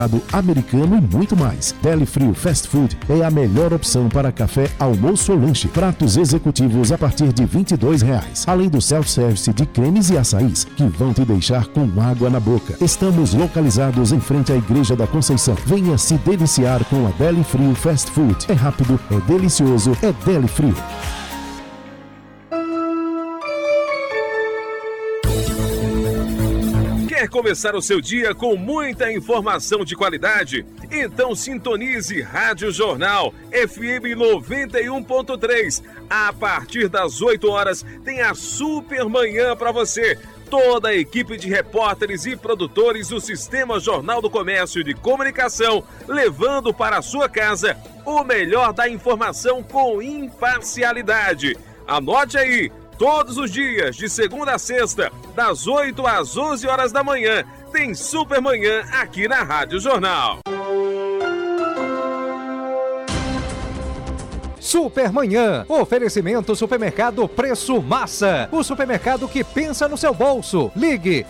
americano e muito mais. Deli Frio Fast Food é a melhor opção para café, almoço ou lanche. Pratos executivos a partir de R$22. Além do self-service de cremes e açaís, que vão te deixar com água na boca. Estamos localizados em frente à Igreja da Conceição. Venha se deliciar com a Deli Frio Fast Food. É rápido, é delicioso, é Deli Frio. Quer começar o seu dia com muita informação de qualidade? Então sintonize Rádio Jornal FM 91.3. A partir das 8 horas tem a Super Manhã para você. Toda a equipe de repórteres e produtores do Sistema Jornal do Comércio de Comunicação, levando para a sua casa o melhor da informação com imparcialidade. Anote aí! Todos os dias, de segunda a sexta, das 8 às 11 horas da manhã, tem Supermanhã aqui na Rádio Jornal. Supermanhã, oferecimento Supermercado Preço Massa, o supermercado que pensa no seu bolso. Ligue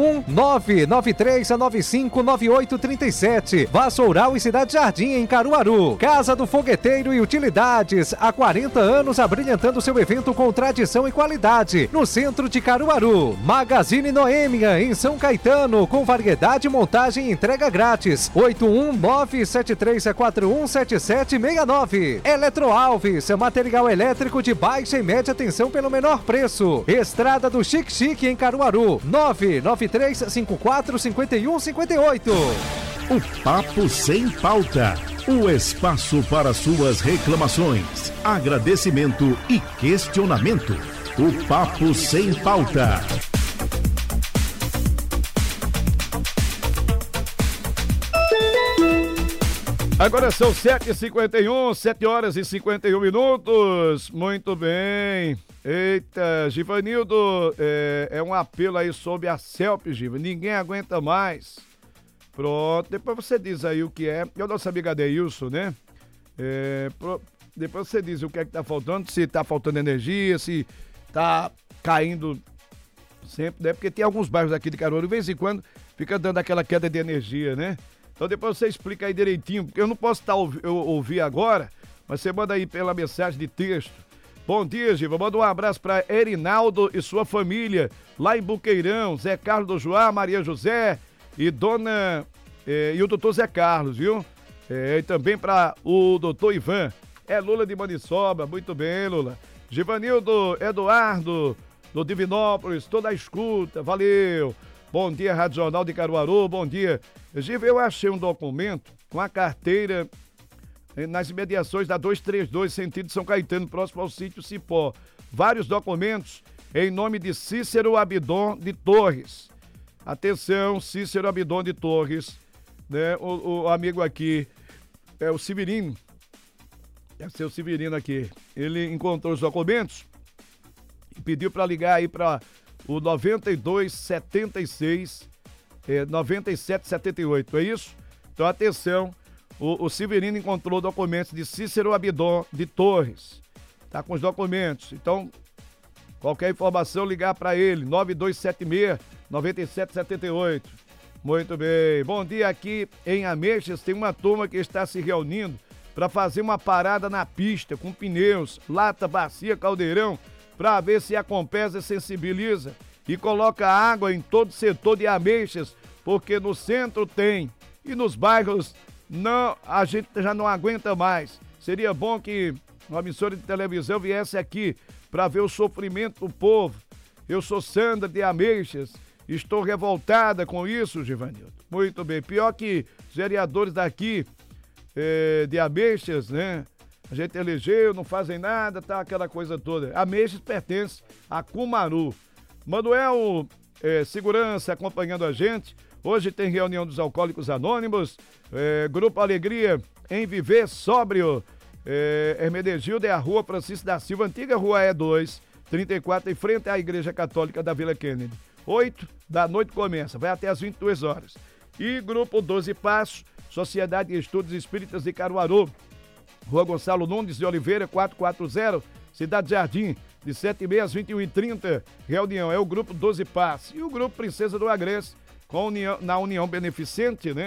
81993959837. Vassoural e Cidade Jardim em Caruaru. Casa do Fogueteiro e Utilidades, há 40 anos abrilhantando seu evento com tradição e qualidade, no centro de Caruaru. Magazine Noêmia em São Caetano, com variedade, montagem e entrega grátis. 81973417769. Eletroalves, material elétrico de baixa e média tensão pelo menor preço. Estrada do Chique Chique em Caruaru, 993545158. O Papo Sem Pauta, o espaço para suas reclamações, agradecimento e questionamento. O Papo Sem Pauta. Agora são 7h51, 7 horas e 51 minutos. Muito bem. Eita, Givanildo, é um apelo aí sobre a CELP, Giva. Ninguém aguenta mais. Pronto, depois você diz aí o que é. E o nosso amigo Adeilson, né? Depois você diz o que é que tá faltando, se tá faltando energia, se tá caindo sempre, né? Porque tem alguns bairros aqui de Caruaru, de vez em quando, fica dando aquela queda de energia, né? Então depois você explica aí direitinho, porque eu não posso ouvir agora, mas você manda aí pela mensagem de texto. Bom dia, Giva. Manda um abraço para Erinaldo e sua família, lá em Buqueirão, Zé Carlos do Joá, Maria José e e o doutor Zé Carlos, viu? E também para o doutor Ivan. É Lula de Maniçoba, muito bem, Lula. Givanildo, Eduardo, do Divinópolis, toda a escuta, valeu. Bom dia, Rádio Jornal de Caruaru, bom dia. Giva, eu achei um documento com a carteira nas imediações da 232, sentido São Caetano, próximo ao sítio Cipó. Vários documentos em nome de Cícero Abidon de Torres. Atenção, Cícero Abidon de Torres, né? O amigo aqui é o Severino. Deve ser o Severino aqui. Ele encontrou os documentos e pediu para ligar aí para o 9276 9778, é isso? Então atenção, o Severino encontrou documentos de Cícero Abidon de Torres, tá com os documentos. Então qualquer informação, ligar para ele, 9276 9778. Muito bem, bom dia. Aqui em Ameixas tem uma turma que está se reunindo para fazer uma parada na pista com pneus, lata, bacia, caldeirão, para ver se a Compesa sensibiliza e coloca água em todo o setor de Ameixas, porque no centro tem e nos bairros não, a gente já não aguenta mais. Seria bom que uma emissora de televisão viesse aqui para ver o sofrimento do povo. Eu sou Sandra de Ameixas, estou revoltada com isso, Givanildo. Muito bem, pior que os vereadores daqui de Ameixas, né? A gente elegeu, não fazem nada, tá aquela coisa toda. Ameixas pertence a Cumaru. Manuel, segurança acompanhando a gente. Hoje tem reunião dos Alcoólicos Anônimos, Grupo Alegria em Viver Sóbrio. Hermenegildo é a Rua Francisco da Silva, antiga Rua E2, 34, em frente à Igreja Católica da Vila Kennedy. 8 da noite começa, vai até às 22 horas. E Grupo 12 Passos, Sociedade de Estudos Espíritas de Caruaru, Rua Gonçalo Nunes de Oliveira, 440, Cidade Jardim, de 7h30 às 21h30. Reunião é o Grupo 12 Passos. E o Grupo Princesa do Agreste, na União Beneficente, né?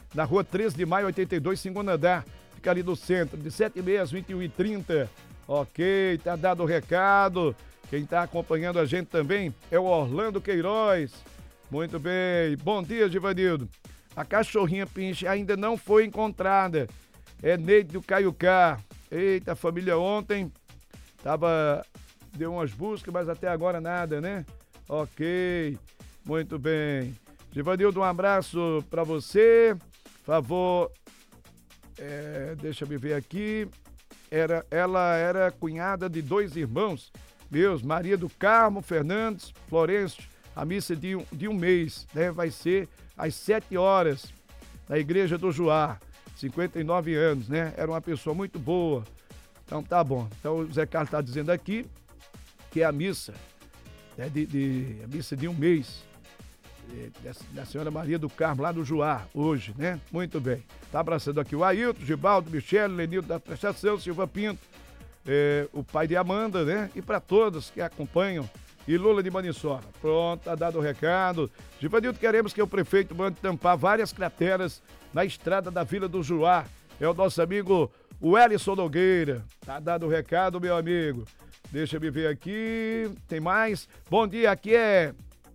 na rua 13 de maio, 82, segundo andar. Fica ali no centro, de 7h30 às 21h30. Ok, tá dado o recado. Quem tá acompanhando a gente também é o Orlando Queiroz. Muito bem. Bom dia, Givanildo. A cachorrinha pinche ainda não foi encontrada. É Neide do Caiucá. Eita, a família ontem deu umas buscas, mas até agora nada, né? Ok, muito bem. Givanildo, um abraço pra você. Favor, deixa eu ver aqui. Ela era cunhada de 2 irmãos meus, Maria do Carmo Fernandes Florencio. A missa de um mês, né? Vai ser às 7 horas na Igreja do Juá. 59 anos, né? Era uma pessoa muito boa. Então tá bom. Então o Zé Carlos tá dizendo aqui que é a missa, né, a missa de um mês da senhora Maria do Carmo, lá do Juá, hoje, né? Muito bem. Tá abraçando aqui o Ailton, Gibaldo, Michele, Lenildo da Prestação, Silva Pinto, o pai de Amanda, né? E para todos que acompanham. E Lula de Maniçoba. Pronto, tá dado o recado. Givanildo, queremos que o prefeito mande tampar várias crateras na estrada da Vila do Juá. É o nosso amigo Wellison Nogueira. Tá dado o recado, meu amigo. Deixa eu ver aqui. Tem mais? Bom dia, aqui é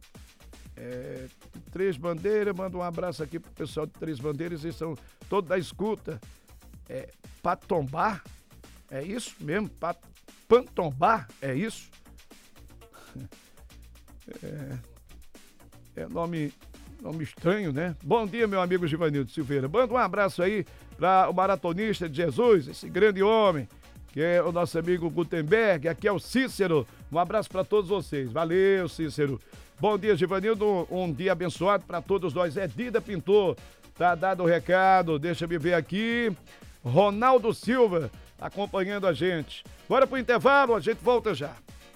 Três Bandeiras. Manda um abraço aqui pro pessoal de Três Bandeiras. Eles são todos da escuta. Patombar? É isso mesmo? Pantombar? É isso? Nome estranho, né? Bom dia, meu amigo Givanildo Silveira. Manda um abraço aí para o maratonista de Jesus, esse grande homem, que é o nosso amigo Gutenberg. Aqui é o Cícero. Um abraço para todos vocês. Valeu, Cícero. Bom dia, Givanildo. Um dia abençoado para todos nós. É Dida Pintor. Tá dado o recado. Deixa eu ver aqui. Ronaldo Silva acompanhando a gente. Bora pro intervalo, a gente volta já.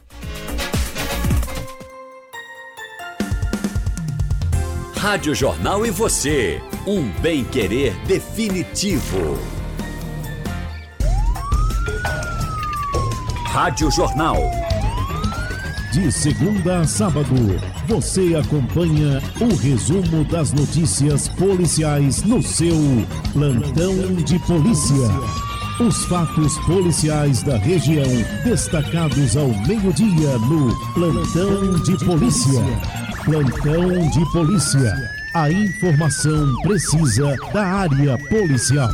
Rádio Jornal e você, um bem-querer definitivo. Rádio Jornal. De segunda a sábado, você acompanha o resumo das notícias policiais no seu Plantão de Polícia. Os fatos policiais da região, destacados ao meio-dia no Plantão de Polícia. Plantão de Polícia. A informação precisa da área policial.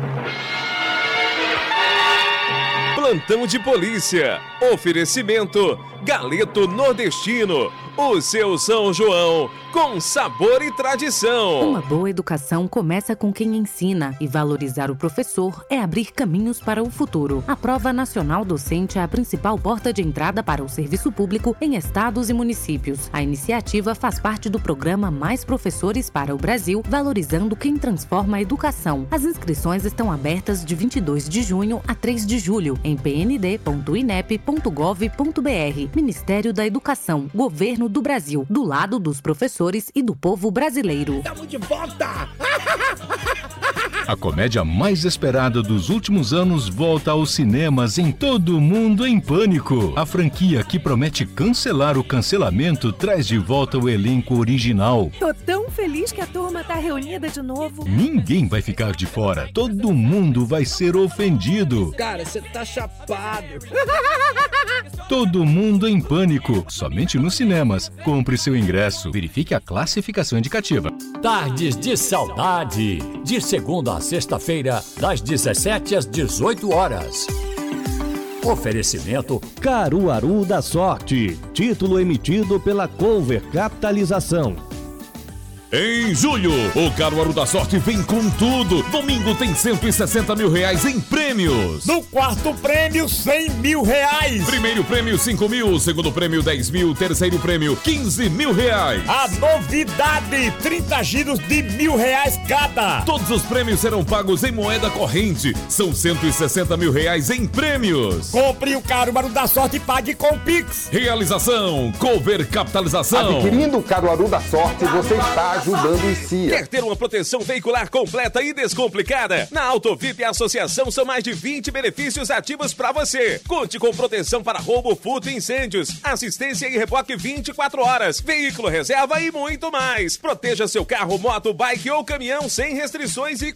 Plantão de Polícia. Oferecimento Galeto Nordestino. O seu São João com sabor e tradição. Uma boa educação começa com quem ensina, e valorizar o professor é abrir caminhos para o futuro. A Prova Nacional Docente é a principal porta de entrada para o serviço público em estados e municípios. A iniciativa faz parte do programa Mais Professores para o Brasil, valorizando quem transforma a educação. As inscrições estão abertas de 22 de junho a 3 de julho em pnd.inep.gov.br. Ministério da Educação, Governo do Brasil, do lado dos professores e do povo brasileiro. Estamos de volta! A comédia mais esperada dos últimos anos volta aos cinemas em Todo Mundo em Pânico. A franquia que promete cancelar o cancelamento traz de volta o elenco original. Tô tão feliz que a turma tá reunida de novo. Ninguém vai ficar de fora. Todo mundo vai ser ofendido. Cara, você tá chapado. Todo Mundo em Pânico. Somente nos cinemas. Compre seu ingresso. Verifique a classificação indicativa. Tardes de Saudade. De segunda a sexta-feira, das 17 às 18 horas. Oferecimento Caruaru da Sorte. Título emitido pela Cover Capitalização. Em julho, o Caruaru da Sorte vem com tudo. Domingo tem R$160 mil em prêmios. No quarto prêmio, R$100 mil. Primeiro prêmio, 5 mil. Segundo prêmio, 10 mil. Terceiro prêmio, 15 mil reais. A novidade, 30 giros de R$1.000 cada. Todos os prêmios serão pagos em moeda corrente. São R$160 mil em prêmios. Compre o Caruaru da Sorte e pague com Pix. Realização, Cover Capitalização. Adquirindo o Caruaru da Sorte, você está ajudando o CIA. Quer ter uma proteção veicular completa e descomplicada? Na Autovip Associação são mais de 20 benefícios ativos para você. Conte com proteção para roubo, furto e incêndios, assistência e reboque 24 horas, veículo reserva e muito mais. Proteja seu carro, moto, bike ou caminhão sem restrições e